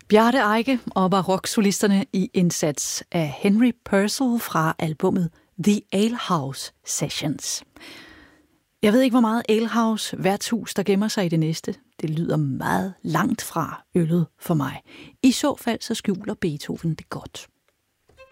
Bjarte Eike og baroksolisterne i indsats af Henry Purcell fra albummet The Alehouse Sessions. Jeg ved ikke, hvor meget alehouse værtshus, der gemmer sig i det næste. Det lyder meget langt fra øllet for mig. I så fald så skjuler Beethoven det godt.